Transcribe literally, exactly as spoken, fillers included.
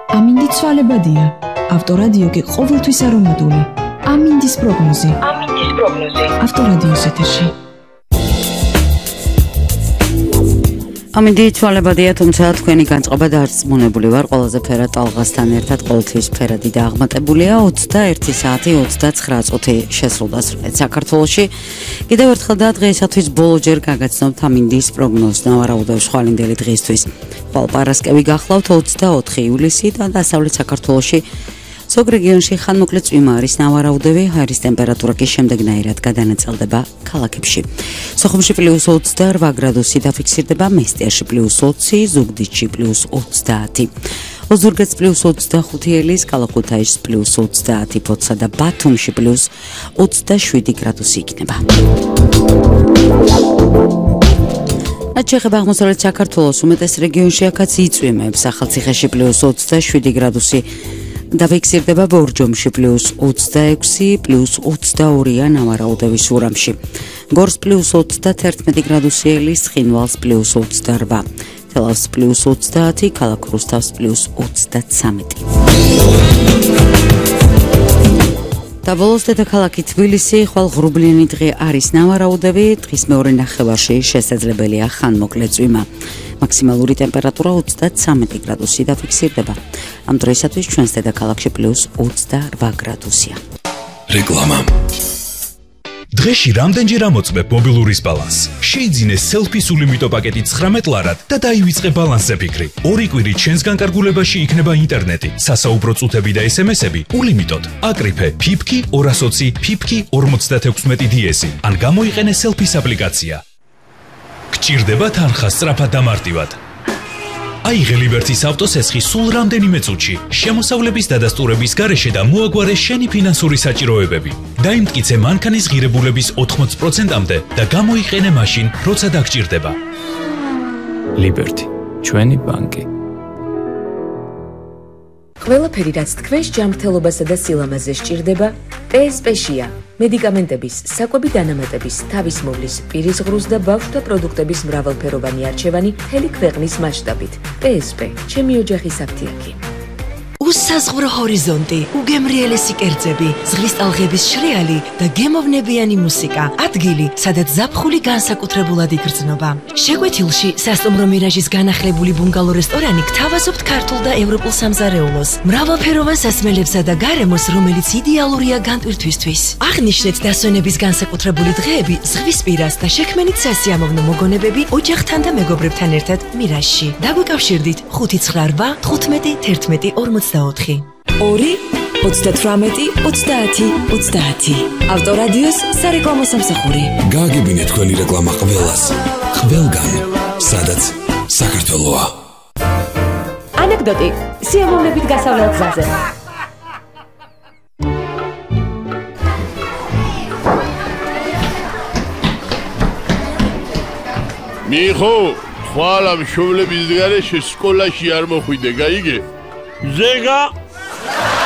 ამინდი ცვალებადია. ავტორადიო კი ყოველთვის არომატული. ამინდის პროგნოზი. ამინდის პროგნოზი. ავტორადიოს ეთერში. ამინდი ცვალებადია, თუმცა თქვენი განწყობა დარწმუნებული ვარ, ყველაზე ფერად ტალღასთან ერთად ყოველთვის ფერადი და აღმატებულია. ოცდაერთი საათი ოცდაცხრა წუთი შესრულდა სრულად საქართველოში. კიდევ ერთხელ და დღეისათვის ბოლოჯერ გაგაცნობთ ამინდის პროგნოზს. ნავარაუდევს ხვალინდელი დღისთვის. ხვალ პარასკევი გახლავთ ოცდაოთხი ივლისი და დასავლეთ საქართველოში ზოგ რეგიონში ხანმოკლე წვიმა არის ნავარაუდევი, ჰაერის ტემპერატურა კი შემდეგნაირად გადანაწილდება ქალაქებში. სოხუმში პლუს ოცდაოთხ გრადუსი დაფიქსირდება, მესტიაში პლუს ოცი, ზუგდიდში პლუს ოცდაათი. ოზურგეთს პლუს ოცდახუთი ელის, კალათბურთში პლუს ოცდაათი ფოთსა და ბათუმში პლუს ოცდაშვიდი გრადუსი იქნება. რაც შეეხება აღმოსავლეთ საქართველოს უმეტეს რეგიონში აქაც იწვიმებს, ახალციხეში პლუს ოცდაშვიდი გრადუსი დაფიქსირდება, ბორჯომში პლუს ოცდაექვსი, პლუს ოცდაორია ნავარაუდევის ურამში. გორს პლუს ოცდათერთმეტი გრადუსი ელის, ცხინვალს პლუს ოცდარვა, თელავს პლუს ოცდაათი, ქალაქ რუსთავს პლუს ოცდაცამეტი. და ბოლოს დედაქალაქი თბილისი, ხვალ ღრუბლიანი დღე არის ნავარაუდევი, დღის მეორე ნახევარში შესაძლებელია ხანმოკლე წვიმა. მაქსიმალური ტემპერატურა ოცდაცამეტი გრადუსი დაფიქსირდება. ამ დროისათვის ჩვენს დედაქალაქში პლუს ოცდარვა გრადუსია. რეკლამა. დღეში რამდენჯერ ამოწმებ მობილურის ბალანსს? შეიძინე სელფის ულიმიტო პაკეტი ცხრამეტ ლარად და დაივიწყე ბალანსზე ფიქრი. ორი კვირით ჩვენს განკარგულებაში იქნება ინტერნეტი, სასაუბრო წუთები და ესემესები ულიმიტოდ. აკრიფე ფიფკი ორას ოცი, ფიფკი ორმოცდათექვსმეტი დიესი, ან გამოიყენე სელფის აპლიკაცია. გჭირდება თანხა სწრაფად და მარტივად. აიღე ლიბერტის ავტოსესხი სულ რამდენიმე წუთში, შემოსავლების დადასტურების გარეშე და მოაგვარე შენი ფინანსური საჭიროებები. დაიმტკიცე მანქანის ღირებულების ოთხმოცი პროცენტამდე და გამოიყენე მაშინ, როცა დაგჭირდება. ლიბერტი, ჩვენი ბანკი. ყველაფერი, რაც თქვენს ჯანმრთელობასა და სილამაზე სჭირდება, პე ეს პე-შია. მედიკამენტების, საკვები დანამატების, თავის მოვლის, პირის ღრუს და ბავშვთა პროდუქტების მრავალფეროვანი არჩევანი მთელი ქვეყნის მასშტაბით. პე ეს პე, ჩემი ოჯახის აფთიაქი. უსაზღვრო ჰორიზონტი, უგემრიელესი კერძები, ზღვის ტალღების შრეალი და გემოვნებიანი მუსიკა. ადგილი, სადაც ზაფხული განსაკუთრებულად იგრძნობა. შეკვეთილში სასტუმრო მირაჟის განახლებული ბუნგალო რესტორანი გთავაზობთ ქართულ და ევროპულ სამზარეულოს, მრავალფეროვან სასმელებსა და გარემოს, რომელიც იდეალურია განტვირთვისთვის. აღნიშნეთ დასვენების განსაკუთრებული დღეები ზღვის პირას და შექმენით სასიამოვნო მოგონებები ოჯახთან და მეგობრებთან ერთად მირაჟში. დაგვიკავშირდით ხუთი ცხრა რვა, თხუთმეტი თერთმეტი ორმოცდაოთხი. ორი ოცდათვრამეტი ოცდაათი ოცდაათი. ავტორადიოს სარეკლამო სამსახური. გააგებინე თქვენი რეკლამა ყველას, ყველგან, სადაც საქართველოა. ანეკდოტი სიამოვნებით გასავლელ გზაზე. მიხო, ხვალ ამ შობლების გარეშე სკოლაში არ მოხვიდე, გაიგე? ზეგა